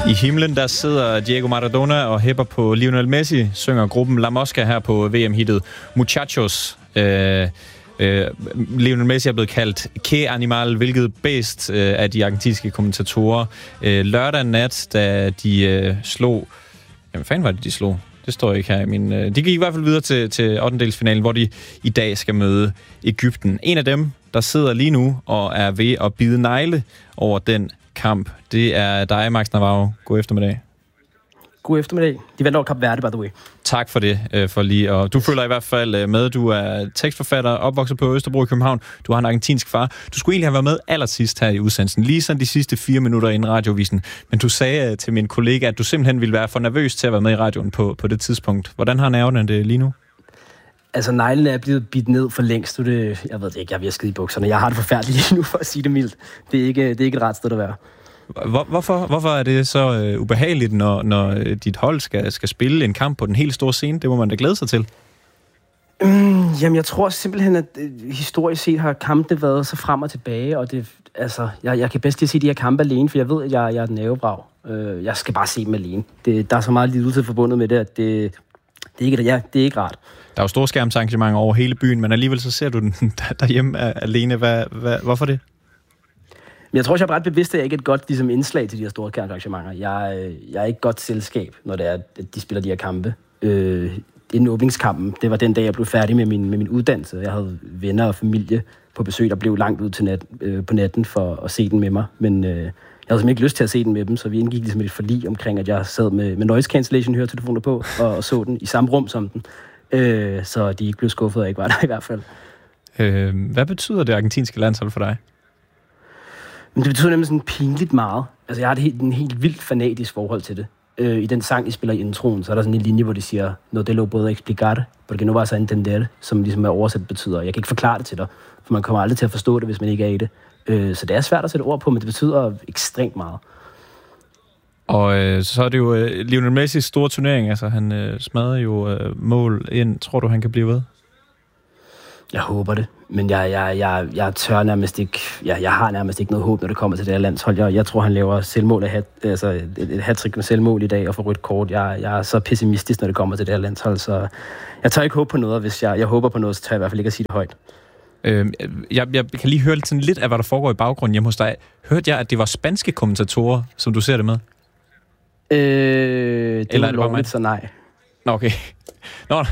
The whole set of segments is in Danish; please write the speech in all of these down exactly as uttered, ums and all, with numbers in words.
I himlen der sidder Diego Maradona og hæpper på Lionel Messi, synger gruppen La Mosca her på V M-hittet Muchachos. Øh, øh, Lionel Messi er blevet kaldt Que Animal, hvilket bedst øh, af de argentinske kommentatorer. Øh, lørdag nat, da de øh, slog... Jamen, fanden var det, de slog? Det står ikke her i min... Øh, de gik i hvert fald videre til, til ottendedelsfinalen, hvor de i dag skal møde Egypten. En af dem, der sidder lige nu og er ved at bide negle over den kamp, det er dig, Max Navarro. God eftermiddag. God eftermiddag. De vandt over Kap Verde, by the way. Tak for det, for lige. Og du følger i hvert fald med. Du er tekstforfatter, opvokset på Østerbro i København. Du har en argentinsk far. Du skulle egentlig have været med allersidst her i udsendelsen, lige sådan de sidste fire minutter inden radiovisen. Men du sagde til min kollega, at du simpelthen ville være for nervøs til at være med i radioen på, på det tidspunkt. Hvordan har nerverne det lige nu? Altså, neglene er blevet bidt ned for længst. Det, jeg ved det ikke, jeg er ved at skide i bukserne. Jeg har det forfærdeligt lige nu, for at sige det mildt. Det er ikke, det er ikke et ret sted at være. Hvor, hvorfor, hvorfor er det så øh, ubehageligt, når, når dit hold skal, skal spille en kamp på den helt store scene? Det må man da glæde sig til. Mm, jamen, jeg tror simpelthen, at øh, historisk set har kampene været så frem og tilbage, og det, altså, jeg, jeg kan bedst lige se de her kampe alene, for jeg ved, at jeg, jeg er et nervevrag. Øh, jeg skal bare se dem alene. Det, der er så meget lidelse forbundet med det, at det, det, er ikke, ja, det er ikke rart. Der er jo storskærmsarrangementer over hele byen, men alligevel så ser du den derhjemme alene. Hvad, hvad, hvorfor det? Jeg tror, jeg er ret bevidst, at jeg ikke er et godt ligesom, indslag til de her store arrangementer. Jeg, jeg er ikke et godt selskab, når det er, at de spiller de her kampe. Øh, inden åbningskampen, det var den dag, jeg blev færdig med min, med min uddannelse. Jeg havde venner og familie på besøg, der blev langt ud til nat, øh, på natten for at se den med mig. Men øh, jeg havde simpelthen ikke lyst til at se den med dem, så vi indgik ligesom et forlig omkring, at jeg sad med, med noise cancellation høretelefoner på og, og så den i samme rum som den. Øh, så de ikke blev skuffet, og ikke var der i hvert fald. Øh, hvad betyder det argentinske landshold for dig? Men det betyder nemlig sådan pinligt meget. Altså, jeg har et helt, en helt vildt fanatisk forhold til det. Øh, I den sang, de spiller i introen, så er der sådan en linje, hvor de siger, no te lo puedo explicar, porque no vas a entender, som ligesom er oversat betyder. Jeg kan ikke forklare det til dig, for man kommer aldrig til at forstå det, hvis man ikke er i det. Øh, så det er svært at sætte ord på, men det betyder ekstremt meget. Og øh, så er det jo øh, Lionel Messi's store turnering, altså han øh, smadrer jo øh, mål ind. Tror du, han kan blive ved? Jeg håber det, men jeg, jeg, jeg, jeg tør nærmest ikke, jeg, jeg har nærmest ikke noget håb, når det kommer til det her landshold. Jeg, jeg tror, han laver selvmål af hat, altså et, et hat-trick med selvmål i dag og får rødt kort. Jeg, jeg er så pessimistisk, når det kommer til det her landshold, så jeg tør ikke håbe på noget, hvis jeg, jeg håber på noget, så tør jeg i hvert fald ikke at sige det højt. Øh, jeg, jeg kan lige høre sådan lidt af, hvad der foregår i baggrunden hjemme hos dig. Hørte jeg, at det var spanske kommentatorer, som du ser det med? Øh, det Eller er lovligt, så nej. Nå, okay. Nå,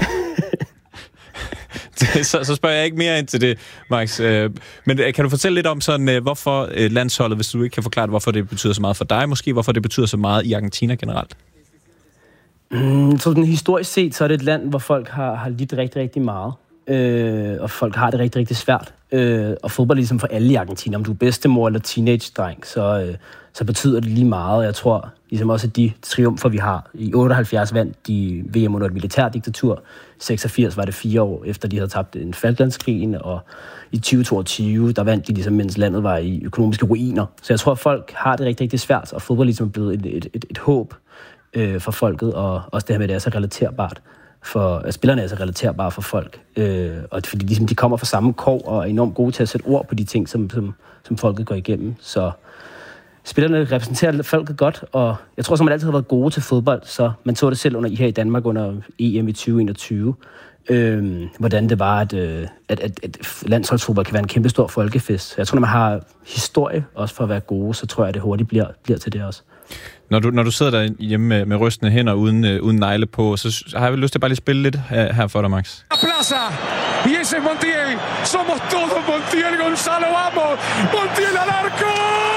så, så spørger jeg ikke mere ind til det, Max. Men kan du fortælle lidt om, sådan, hvorfor landsholdet, hvis du ikke kan forklare det, hvorfor det betyder så meget for dig, måske hvorfor det betyder så meget i Argentina generelt? Mm, så den historisk set, så er det et land, hvor folk har, har lidt rigtig, rigtig meget. Øh, og folk har det rigtig, rigtig svært. Øh, og fodbold ligesom for alle i Argentina. Om du er bedstemor eller teenage-dreng, så, øh, så betyder det lige meget. Jeg tror ligesom også, at de triumfer, vi har. I otteoghalvfjerds vandt de V M under et militærdiktatur. seksogfirs var det fire år efter, de havde tabt en Falklandskrigen. Og i tyve toogtyve, der vandt de ligesom, mens landet var i økonomiske ruiner. Så jeg tror, at folk har det rigtig, rigtig svært. Og fodbold ligesom er blevet et, et, et, et håb øh, for folket. Og også det her med, at det er så relaterbart. For at spillerne er så relaterbare for folk. Øh, og fordi ligesom, de kommer fra samme kår og er enormt gode til at sætte ord på de ting, som, som, som folket går igennem. Så spillerne repræsenterer folket godt, og jeg tror, at man altid har været gode til fodbold, så man så det selv under her i Danmark under E M i tyve enogtyve, øh, hvordan det var, at, at, at, at landsholdsfodbold kan være en kæmpe stor folkefest. Jeg tror, når man har historie også for at være gode, så tror jeg, at det hurtigt bliver, bliver til det også. Når du, når du sidder der hjemme med, med rystende hænder uden, øh, uden negle på, så har jeg lyst til bare lige at spille lidt her, her for dig, Max. Plaza, y ese es Montiel. Somos todos Montiel, Gonzalo, vamos. Montiel al arco!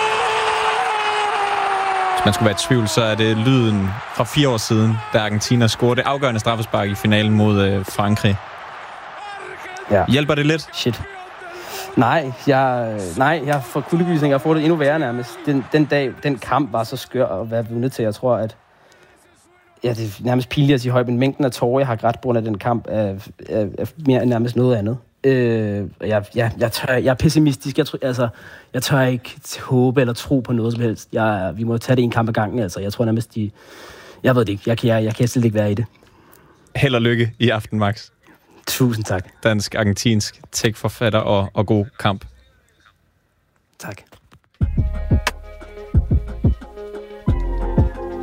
Hvis man skulle være i tvivl, så er det lyden fra fire år siden, da Argentina scorede det afgørende straffespark i finalen mod øh, Frankrig. Ja. Hjælper det lidt? Shit. Nej, jeg, nej, jeg får kuldegysning. Jeg får det endnu værre nærmest. Den, den dag, den kamp var så skør at være vundet til. Jeg tror, at ja, det er nærmest pinligt at sige højt, men mængden af tårer, jeg har grædt på grund af den kamp, er, er, er mere end nærmest noget andet. Øh, jeg, jeg, jeg, tør, jeg er pessimistisk. Jeg, altså, jeg tør ikke håbe eller tro på noget som helst. Jeg, vi må tage det en kamp ad gangen. Altså. Jeg tror nærmest, de... Jeg ved det ikke. Jeg kan, jeg, jeg kan slet ikke være i det. Held og lykke i aften, Max. Tusind tak. Dansk-argentinsk tekstforfatter og, og god kamp. Tak.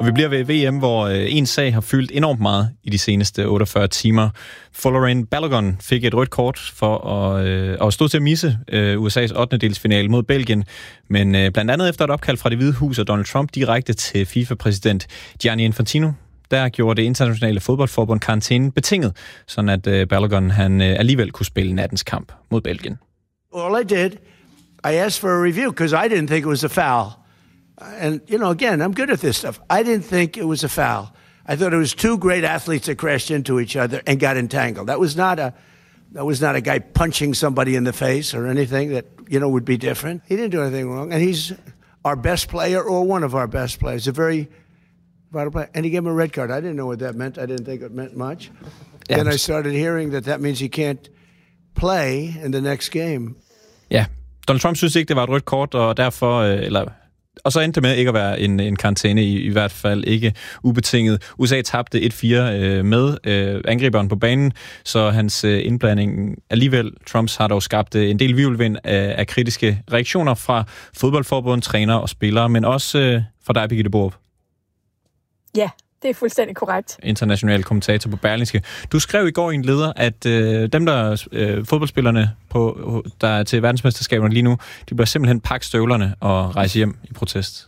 Og vi bliver ved V M, hvor øh, en sag har fyldt enormt meget i de seneste otteogfyrre timer. Folarin Balogun fik et rødt kort for at, øh, at stå til at misse øh, U S A's ottende-delsfinale mod Belgien. Men øh, blandt andet efter et opkald fra Det Hvide Hus og Donald Trump direkte til FIFA-præsident Gianni Infantino, der gjorde det internationale fodboldforbund karantænen betinget, sådan at øh, Balogun han øh, alligevel kunne spille nattens kamp mod Belgien. All I did, I asked for a review because I didn't think it was a foul. And, you know, again, I'm good at this stuff. I didn't think it was a foul. I thought it was two great athletes that crashed into each other and got entangled. That was not a, that was not a guy punching somebody in the face or anything that, you know, would be different. He didn't do anything wrong. And he's our best player or one of our best players. A very vital player. And he gave him a red card. I didn't know what that meant. I didn't think it meant much. Yeah. Then I started hearing that that means he can't play in the next game. Ja, Donald Trump synes ikke, det var et rødt kort, og derfor, eller, og så endte det med ikke at være en, en karantæne, i, i hvert fald ikke ubetinget. U S A tabte et fire øh, med øh, angriberen på banen, så hans øh, indblanding alligevel, Trumps har dog skabt øh, en del virvelvind af, af kritiske reaktioner fra fodboldforbund, trænere og spillere, men også øh, fra dig, Birgitte Borup. Ja, det er fuldstændig korrekt. International kommentator på Berlingske. Du skrev i går i en leder, at øh, dem, der øh, fodboldspillerne, på, der er til verdensmesterskaberne lige nu, de bliver simpelthen pakke støvlerne og rejse hjem i protest.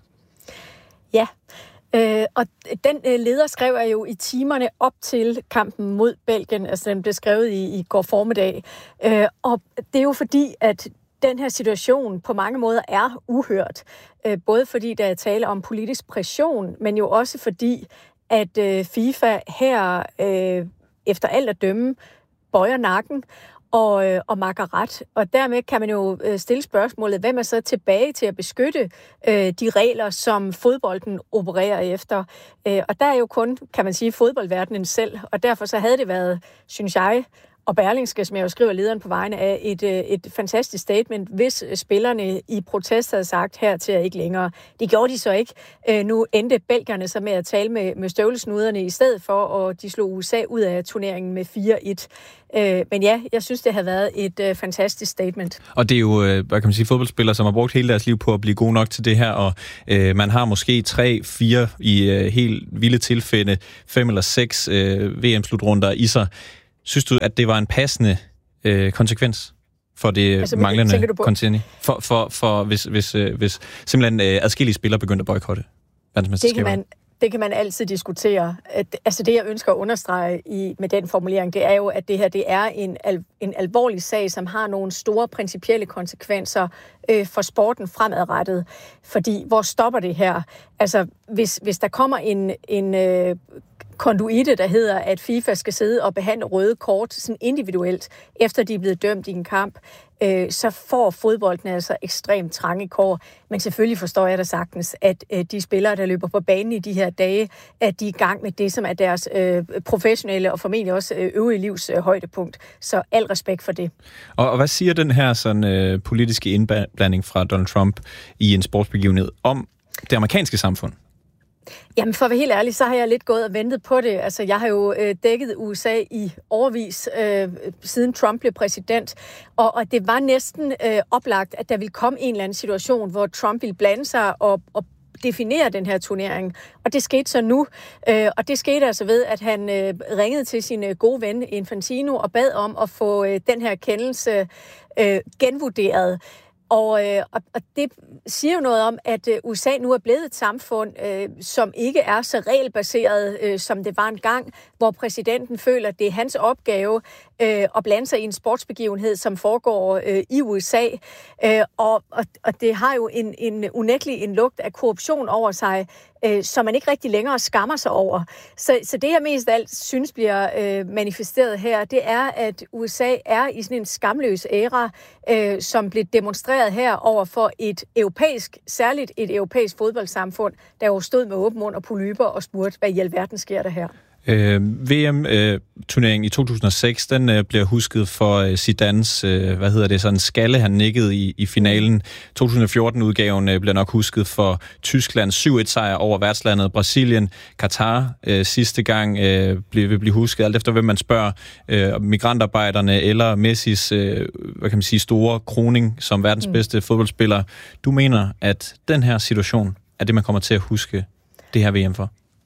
Ja, øh, og den øh, leder skrev jeg jo i timerne op til kampen mod Belgien. Altså den blev skrevet i, i går formiddag. Øh, og det er jo fordi, at den her situation på mange måder er uhørt. Øh, både fordi der er tale om politisk pression, men jo også fordi, at øh, FIFA her øh, efter alt at dømme bøjer nakken og, øh, og makker ret. Og dermed kan man jo øh, stille spørgsmålet, hvem er så tilbage til at beskytte øh, de regler, som fodbolden opererer efter. Øh, og der er jo kun, kan man sige, fodboldverdenen selv. Og derfor så havde det været, synes jeg, og Berlingske, som jeg jo skriver lederen på vegne af, et, et fantastisk statement, hvis spillerne i protest havde sagt her til ikke længere. Det gjorde de så ikke. Nu endte belgierne så med at tale med, med støvlesnuderne i stedet for, og de slog U S A ud af turneringen med fire et. Men ja, jeg synes, det har været et fantastisk statement. Og det er jo, hvad kan man sige, fodboldspillere, som har brugt hele deres liv på at blive gode nok til det her, og øh, man har måske tre, fire i øh, helt vilde tilfælde, fem eller seks øh, V M-slutrunder i sig. Synes du, at det var en passende øh, konsekvens for det altså, manglende kontinuum? For, for, for hvis, hvis, øh, hvis simpelthen øh, adskillige spillere begyndte at boykotte verdensmesterskaberne? Det, det kan man altid diskutere. At, altså det, jeg ønsker at understrege i, med den formulering, det er jo, at det her det er en, al, en alvorlig sag, som har nogle store principielle konsekvenser øh, for sporten fremadrettet. Fordi, hvor stopper det her? Altså, hvis, hvis der kommer en... en øh, konduite, der hedder, at FIFA skal sidde og behandle røde kort sådan individuelt, efter de er blevet dømt i en kamp, øh, så får fodbolden altså ekstremt trange kår. Men selvfølgelig forstår jeg da sagtens, at øh, de spillere, der løber på banen i de her dage, at de er i gang med det, som er deres øh, professionelle og formentlig også øh, øvrige livs øh, højdepunkt. Så al respekt for det. Og, og hvad siger den her sådan, øh, politiske indblanding fra Donald Trump i en sportsbegivenhed om det amerikanske samfund? Jamen for at være helt ærlig, så har jeg lidt gået og ventet på det. Altså jeg har jo øh, dækket U S A i årevis, øh, siden Trump blev præsident. Og, og det var næsten øh, oplagt, at der ville komme en eller anden situation, hvor Trump ville blande sig og, og definere den her turnering. Og det skete så nu. Øh, og det skete altså ved, at han øh, ringede til sin øh, gode ven Infantino og bad om at få øh, den her kendelse øh, genvurderet. Og, øh, og det siger jo noget om, at øh, U S A nu er blevet et samfund, øh, som ikke er så regelbaseret, øh, som det var engang, hvor præsidenten føler, at det er hans opgave øh, at blande sig i en sportsbegivenhed, som foregår øh, i U S A. Øh, og, og, og det har jo en, en unægtelig en lugt af korruption over sig, øh, som man ikke rigtig længere skammer sig over. Så, så det, jeg mest alt synes bliver øh, manifesteret her, det er, at U S A er i sådan en skamløs æra, øh, som blev demonstreret her over for et europæisk, særligt et europæisk fodboldsamfund, der jo stod med åben mund og polyper og spurgte, hvad i alverden sker der her? Øh, V M-turneringen øh, i to tusind og seks, den øh, bliver husket for øh, Zidanes, øh, hvad hedder det, sådan en skalle, han nikkede i, i finalen. to tusind og fjorten-udgaven øh, bliver nok husket for Tysklands syv et-sejr over værtslandet Brasilien. Katar øh, sidste gang øh, vil blive husket, alt efter hvem man spørger, øh, migrantarbejderne eller Messis, øh, hvad kan man sige, store kroning som verdens bedste mm. fodboldspiller. Du mener, at den her situation er det, man kommer til at huske det her V M for?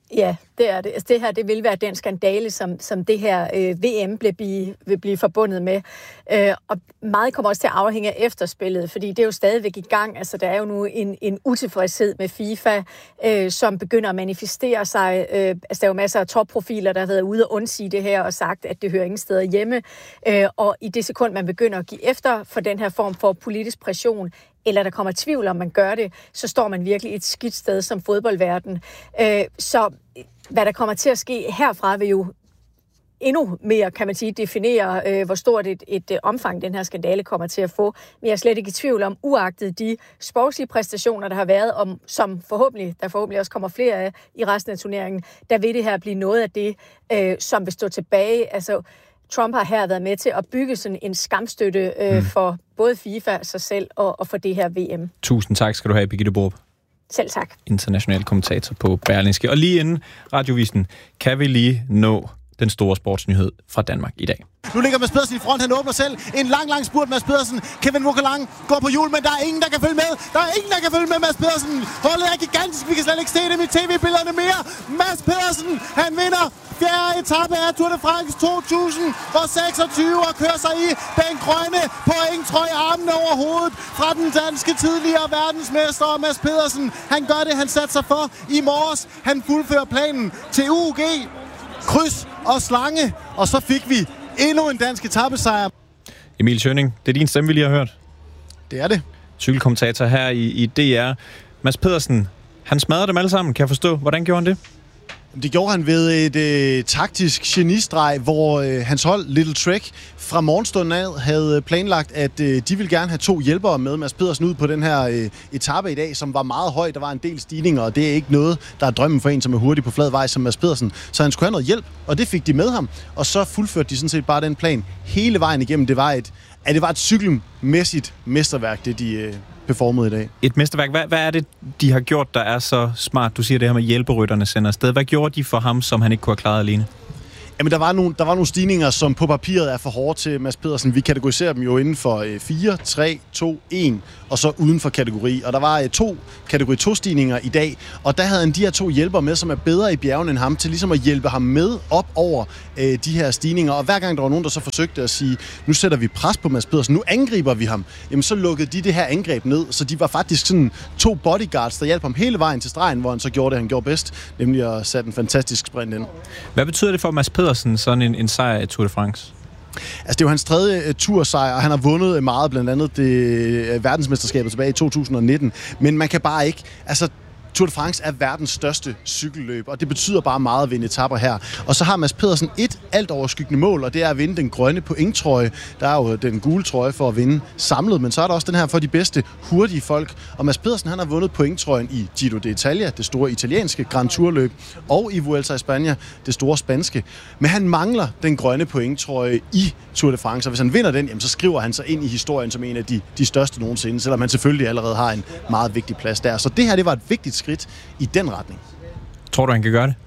Ja, det er det. Altså, det her det vil være den skandale, som, som det her øh, V M vil blive, vil blive forbundet med. Øh, og meget kommer også til at afhænge af efterspillet, fordi det er jo stadigvæk i gang. Altså, der er jo nu en, en utilfredshed med FIFA, øh, som begynder at manifestere sig. Øh, altså, der er jo masser af topprofiler, der har været ude og undsige det her og sagt, at det hører ingen steder hjemme. Øh, og i det sekund, man begynder at give efter for den her form for politisk pression, eller der kommer tvivl om, man gør det, så står man virkelig et skidt sted som fodboldverden. Øh, så hvad der kommer til at ske herfra, vil jo endnu mere, kan man sige, definere, øh, hvor stort et, et, et omfang den her skandale kommer til at få. Men jeg er slet ikke i tvivl om, uagtet de sportslige præstationer, der har været, om, som forhåbentlig, der forhåbentlig også kommer flere af i resten af turneringen, der vil det her blive noget af det, øh, som vil stå tilbage. Altså, Trump har her været med til at bygge sådan en skamstøtte øh, mm. for både FIFA, sig selv og, og for det her V M. Tusind tak skal du have, Birgitte Borup. Selv tak. International kommentator på Berlingske. Og lige inden radiovisen kan vi lige nå den store sportsnyhed fra Danmark i dag. Nu ligger Mads Pedersen i front, han åbner selv. En lang, lang spurt, Mads Pedersen. Kevin Mokolang går på hjul, men der er ingen, der kan følge med. Der er ingen, der kan følge med Mads Pedersen. Holdet er gigantisk, vi kan slet ikke se dem i tv-billederne mere. Mads Pedersen, han vinder fjerde etape af Tour de France to tusind seksogtyve og kører sig i den grønne pointtrøje, armene over hovedet fra den danske tidligere verdensmester Mads Pedersen. Han gør det, han satte sig for i morges. Han fuldfører planen til U G, kryds og slange, og så fik vi endnu en dansk etapesejr. Emil Schønning, det er din stemme, vi lige har hørt. Det er det. Cykelkommentator her i, i D R. Mads Pedersen, han smadrede dem alle sammen, kan jeg forstå. Hvordan gjorde han det? Det gjorde han ved et øh, taktisk genistreg, hvor øh, hans hold Little Trek fra morgenstunden af havde planlagt, at øh, de ville gerne have to hjælpere med Mads Pedersen ud på den her øh, etape i dag, som var meget høj. Der var en del stigninger, og det er ikke noget, der er drømmen for en, som er hurtig på flad vej som Mads Pedersen. Så han skulle have noget hjælp, og det fik de med ham. Og så fuldførte de sådan set bare den plan hele vejen igennem. Det var et, at det var et cykelmæssigt mesterværk, det de øh, performede i dag. Et mesterværk. Hvad, hvad er det, de har gjort, der er så smart? Du siger det her med hjælperytterne sender afsted. Hvad gjorde de for ham, som han ikke kunne have klaret alene? Jamen, der var, nogle, der var nogle stigninger, som på papiret er for hårde til Mads Pedersen. Vi kategoriserer dem jo inden for fire, tre, to, en, og så uden for kategori. Og der var øh, to kategori to stigninger i dag, og der havde han de her to hjælpere med, som er bedre i bjergene end ham, til ligesom at hjælpe ham med op over øh, de her stigninger. Og hver gang der var nogen, der så forsøgte at sige, nu sætter vi pres på Mads Pedersen, nu angriber vi ham, jamen så lukkede de det her angreb ned. Så de var faktisk sådan to bodyguards, der hjalp ham hele vejen til stregen, hvor han så gjorde det, han gjorde bedst, nemlig at sætte en fantastisk sprint ind. Hvad betyder det for Mads Pedersen, sådan en, en sejr i Tour de France? Altså, det er jo hans tredje uh, tursejr, og han har vundet meget, blandt andet det uh, verdensmesterskabet tilbage i to tusind nitten. Men man kan bare ikke... Altså, Tour de France er verdens største cykelløb, og det betyder bare meget at vinde etapper her. Og så har Mads Pedersen et alt overskyggende mål, og det er at vinde den grønne pointtrøje. Der er jo den gule trøje for at vinde samlet, men så er der også den her for de bedste hurtige folk. Og Mads Pedersen, han har vundet pointtrøjen i Giro d'Italia, det store italienske Grand Tour-løb, og i Vuelta i Spanien, det store spanske. Men han mangler den grønne pointtrøje i Tour de France, og hvis han vinder den, jamen, så skriver han sig ind i historien som en af de, de største nogensinde, selvom han selvfølgelig allerede har en meget vigtig plads der. Så det her, det var et vigtigt skridt i den retning. Tror du, han kan gøre det?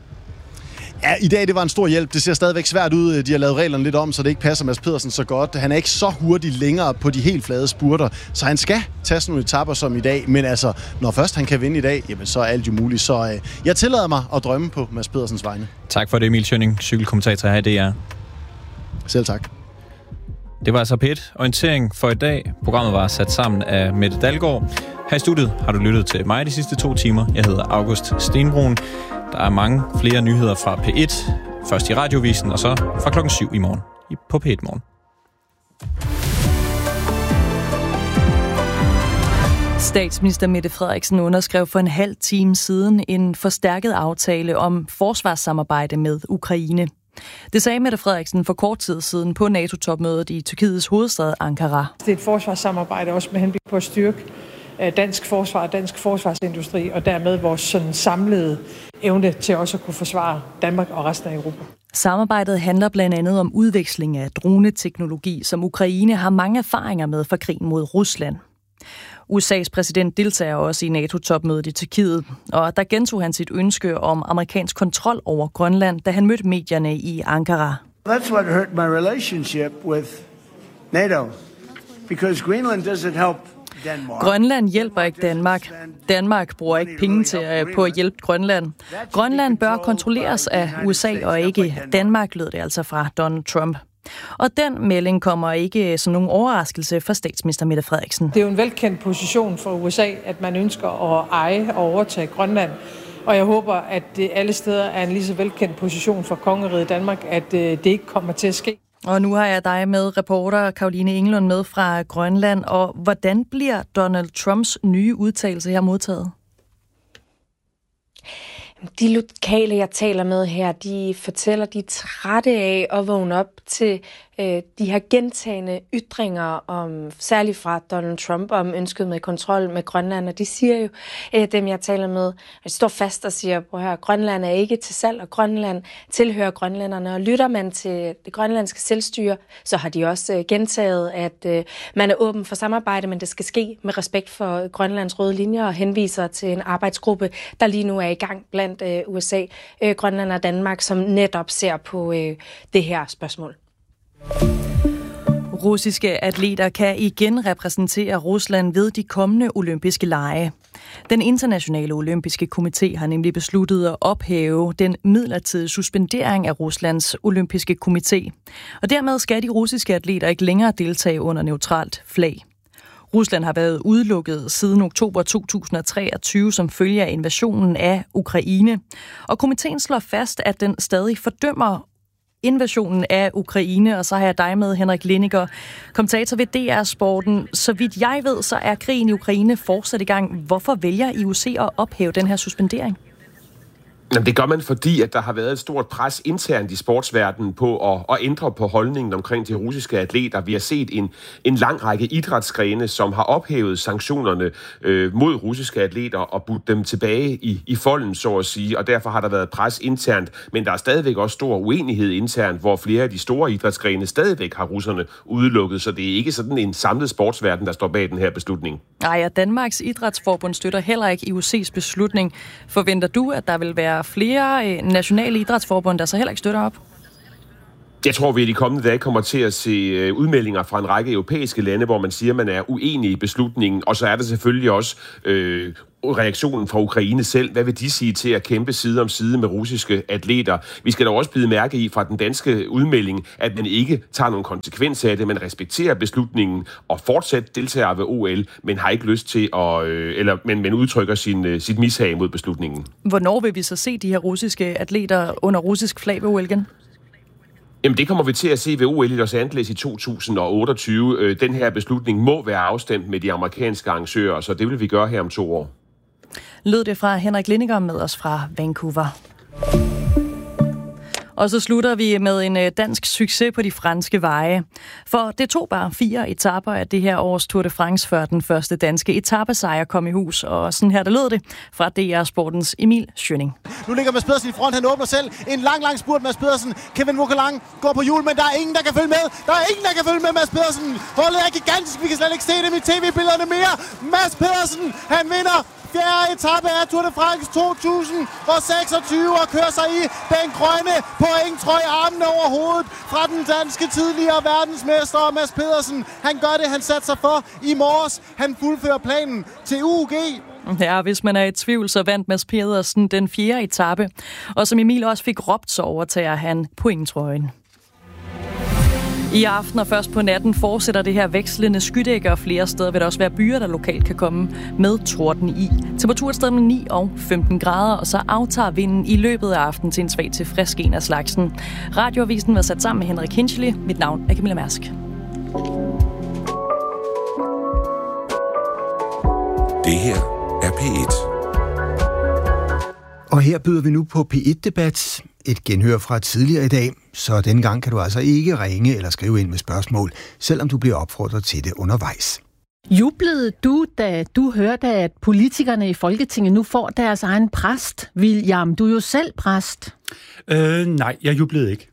Ja, i dag det var en stor hjælp. Det ser stadigvæk svært ud. De har lavet reglerne lidt om, så det ikke passer Mads Pedersen så godt. Han er ikke så hurtig længere på de helt flade spurter, så han skal tage sådan nogle etapper som i dag. Men altså, når først han kan vinde i dag, jamen så er alt jo muligt. Så øh, jeg tillader mig at drømme på Mads Pedersens vegne. Tak for det, Emil Schønning, cykelkommentator her i D R. Selv tak. Det var altså P et Orientering for i dag. Programmet var sat sammen af Mette Dalgaard. Her i studiet har du lyttet til mig de sidste to timer. Jeg hedder August Stenbrun. Der er mange flere nyheder fra P et. Først i radiovisen, og så fra klokken syv i morgen på P et Morgen. Statsminister Mette Frederiksen underskrev for en halv time siden en forstærket aftale om forsvarssamarbejde med Ukraine. Det sagde Mette Frederiksen for kort tid siden på NATO-topmødet i Tyrkiets hovedstad Ankara. Det er et forsvarssamarbejde også med henblik på at styrke dansk forsvar og dansk forsvarsindustri, og dermed vores sådan samlede evne til også at kunne forsvare Danmark og resten af Europa. Samarbejdet handler blandt andet om udveksling af droneteknologi, som Ukraine har mange erfaringer med fra krigen mod Rusland. U S A's præsident deltager også i NATO-topmødet i Tyrkiet, og der gentog han sit ønske om amerikansk kontrol over Grønland, da han mødte medierne i Ankara. That's what hurt my relationship with NATO, because Greenland doesn't help Grønland hjælper ikke Danmark. Danmark bruger ikke penge til at, på at hjælpe Grønland. Grønland bør kontrolleres af U S A og ikke Danmark, lød det altså fra Donald Trump. Og den melding kommer ikke som nogen overraskelse for statsminister Mette Frederiksen. Det er jo en velkendt position for U S A, at man ønsker at eje og overtage Grønland. Og jeg håber, at det alle steder er en lige så velkendt position for kongeriget Danmark, at det ikke kommer til at ske. Og nu har jeg dig med, reporter Caroline Englund, med fra Grønland. Og hvordan bliver Donald Trumps nye udtalelse her modtaget? De lokale, jeg taler med her, de fortæller, de er trætte af at vågne op til øh, de her gentagne ytringer, om, særligt fra Donald Trump, om ønsket med kontrol med Grønland. Og de siger jo, øh, dem jeg taler med, de står fast og siger, prøv her, Grønland er ikke til salg, og Grønland tilhører grønlænderne. Og lytter man til det grønlandske selvstyre, så har de også øh, gentaget, at øh, man er åben for samarbejde, men det skal ske med respekt for Grønlands røde linjer, og henviser til en arbejdsgruppe, der lige nu er i gang blandt U S A, øh, Grønland og Danmark, som netop ser på øh, det her spørgsmål. Russiske atleter kan igen repræsentere Rusland ved de kommende olympiske lege. Den internationale olympiske komité har nemlig besluttet at ophæve den midlertidige suspendering af Ruslands olympiske komité. Og dermed skal de russiske atleter ikke længere deltage under neutralt flag. Rusland har været udelukket siden oktober to tusind og treogtyve som følge af invasionen af Ukraine. Og komiteen slår fast, at den stadig fordømmer invasionen af Ukraine. Og så har jeg dig med, Henrik Lindiger, kommentator ved D R Sporten. Så vidt jeg ved, så er krigen i Ukraine fortsat i gang. Hvorfor vælger I O C at ophæve den her suspendering? Jamen, det gør man, fordi at der har været et stort pres internt i sportsverdenen på at, at ændre på holdningen omkring de russiske atleter. Vi har set en, en lang række idrætsgrene, som har ophævet sanktionerne øh, mod russiske atleter og budt dem tilbage i, i folden, så at sige. Og derfor har der været pres internt, men der er stadigvæk også stor uenighed internt, hvor flere af de store idrætsgrene stadigvæk har russerne udelukket. Så det er ikke sådan en samlet sportsverden, der står bag den her beslutning. Nej, og Danmarks Idrætsforbund støtter heller ikke I O C's beslutning. Forventer du, at der vil være flere nationale idrætsforbund, der så heller ikke støtter op? Jeg tror, vi i de kommende dage kommer til at se udmeldinger fra en række europæiske lande, hvor man siger, at man er uenig i beslutningen. Og så er der selvfølgelig også øh, reaktionen fra Ukraine selv. Hvad vil de sige til at kæmpe side om side med russiske atleter? Vi skal dog også bide mærke i fra den danske udmelding, at man ikke tager nogen konsekvenser af det, man respekterer beslutningen og fortsat deltager ved O L, men har ikke lyst til at, øh, eller men, men udtrykker sin, sit mishag mod beslutningen. Hvornår vil vi så se de her russiske atleter under russisk flag ved O L igen? Jamen, det kommer vi til at se ved O L i Los Angeles i to tusind og otteogtyve. Den her beslutning må være afstemt med de amerikanske arrangører, så det vil vi gøre her om to år. Lød det fra Henrik Lindiger med os fra Vancouver. Og så slutter vi med en dansk succes på de franske veje. For det tog bare fire etaper af det her års Tour de France, før den første danske etapesejr kom i hus. Og sådan her, der lød det fra D R Sportens Emil Schønning. Nu ligger Mads Pedersen i front, han åbner selv. En lang, lang spurt Mads Pedersen. Kevin Vogelang går på hjul, men der er ingen, der kan følge med. Der er ingen, der kan følge med Mads Pedersen. Holdet er gigantisk, vi kan slet ikke se dem i tv-billederne mere. Mads Pedersen, han vinder fjerde etape af Tour de France to tusind og seksogtyve og kører sig i den grønne pointtrøje, armene over hovedet fra den danske tidligere verdensmester Mads Pedersen. Han gør det, han satte sig for i morges. Han fuldfører planen til U G. Ja, hvis man er i tvivl, så vandt Mads Pedersen den fjerde etape. Og som Emil også fik råbt, så overtager han pointtrøjen. I aften og først på natten fortsætter det her vekslende skydække, og flere steder vil der også være byer, der lokalt kan komme med torden i. Temperatursteder med ni og femten grader, og så aftager vinden i løbet af aftenen til en svag til frisk en af slagsen. Radioavisen var sat sammen med Henrik Hinchely. Mit navn er Camilla Mærsk. Det her er P et. Og her byder vi nu på P et-debat. Et genhør fra tidligere i dag, så denne gang kan du altså ikke ringe eller skrive ind med spørgsmål, selvom du bliver opfordret til det undervejs. Jublede du, da du hørte, at politikerne i Folketinget nu får deres egen præst? William, du er jo selv præst. Øh, nej, jeg jublede ikke.